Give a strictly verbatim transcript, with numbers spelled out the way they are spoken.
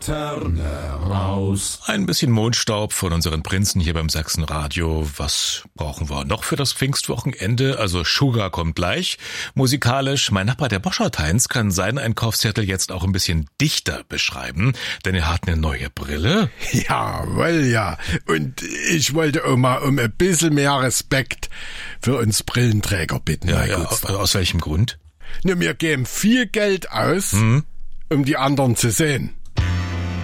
Laterne raus. Ein bisschen Mondstaub von unseren Prinzen hier beim Sachsenradio. Was brauchen wir noch für das Pfingstwochenende? Also Sugar kommt gleich. Musikalisch, mein Nachbar der Boschert-Heinz kann seinen Einkaufszettel jetzt auch ein bisschen dichter beschreiben, denn er hat eine neue Brille. Jawohl, ja. Und ich wollte auch mal um ein bisschen mehr Respekt für uns Brillenträger bitten. Ja, ja, aus, aus welchem Grund? Na, wir geben viel Geld aus, hm? um die anderen zu sehen.